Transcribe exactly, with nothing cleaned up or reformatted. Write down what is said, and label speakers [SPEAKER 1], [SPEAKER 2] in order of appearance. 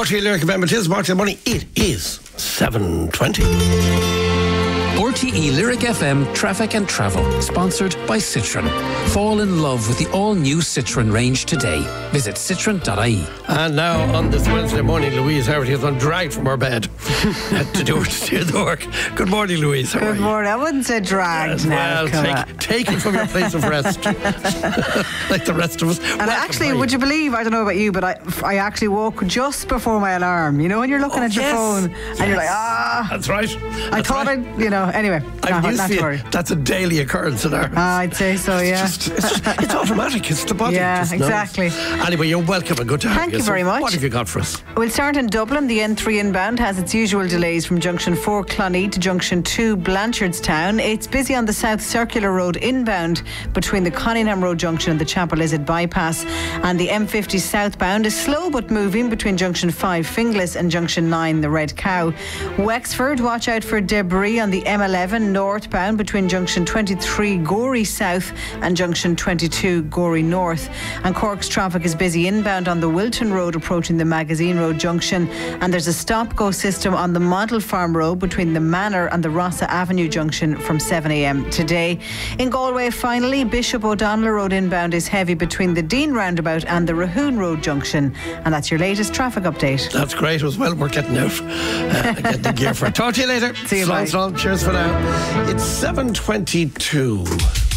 [SPEAKER 1] Talk to you, Lyric F M. It is Mark the Money. It is seven twenty.
[SPEAKER 2] R T E Lyric F M Traffic and Travel, sponsored by Citroen. Fall in love with the all-new Citroen range today. Visit citroen dot I E.
[SPEAKER 1] And now on this Wednesday morning, Louise Harity has been dragged from her bed to do her to do the work. Good morning, Louise. How
[SPEAKER 3] Good
[SPEAKER 1] are you?
[SPEAKER 3] morning. I wouldn't say dragged
[SPEAKER 1] Yes,
[SPEAKER 3] now.
[SPEAKER 1] well,
[SPEAKER 3] come
[SPEAKER 1] take,
[SPEAKER 3] on.
[SPEAKER 1] taken from your place of rest, like the rest of us.
[SPEAKER 3] And
[SPEAKER 1] Welcome,
[SPEAKER 3] I actually,
[SPEAKER 1] how are
[SPEAKER 3] would you believe, I don't know about you, but I, I actually woke just before my alarm. You know, when you're looking
[SPEAKER 1] Oh,
[SPEAKER 3] at your
[SPEAKER 1] yes,
[SPEAKER 3] phone
[SPEAKER 1] yes.
[SPEAKER 3] and you're like, ah.
[SPEAKER 1] That's right.
[SPEAKER 3] I
[SPEAKER 1] That's
[SPEAKER 3] thought
[SPEAKER 1] right.
[SPEAKER 3] I'd, you know, anyway.
[SPEAKER 1] I'm
[SPEAKER 3] not,
[SPEAKER 1] used
[SPEAKER 3] not
[SPEAKER 1] to
[SPEAKER 3] to
[SPEAKER 1] it.
[SPEAKER 3] worry.
[SPEAKER 1] That's a daily occurrence in ours.
[SPEAKER 3] Ah, I'd say so, yeah.
[SPEAKER 1] It's, just, it's, just, it's automatic. It's the body.
[SPEAKER 3] Yeah,
[SPEAKER 1] It just knows.
[SPEAKER 3] exactly.
[SPEAKER 1] Anyway, you're welcome and good to have
[SPEAKER 3] Thank
[SPEAKER 1] you.
[SPEAKER 3] you
[SPEAKER 1] So
[SPEAKER 3] very much.
[SPEAKER 1] What have you got for us?
[SPEAKER 3] We'll start in Dublin. The N three inbound has its usual delays from Junction four Clonee to Junction two Blanchardstown. It's busy on the South Circular Road inbound between the Conningham Road Junction and the Chapel Lizard bypass. And the M fifty southbound is slow but moving between Junction five Finglas and Junction nine the Red Cow. Wexford, watch out for debris on the M eleven northbound between Junction twenty-three Gorey South and Junction twenty-two Gorey North. And Cork's traffic is busy inbound on the Wilton Road approaching the Magazine Road junction, and there's a stop-go system on the Model Farm Road between the Manor and the Rossa Avenue junction from seven a m today. In Galway, finally, Bishop O'Donnell Road inbound is heavy between the Dean Roundabout and the Rahoon Road junction. And that's your latest traffic update.
[SPEAKER 1] That's great. It was well worth getting out. Uh, get the gear for it. Talk to you later.
[SPEAKER 3] See you,
[SPEAKER 1] Slán,
[SPEAKER 3] bye.
[SPEAKER 1] slán. Cheers for now. It's seven twenty-two.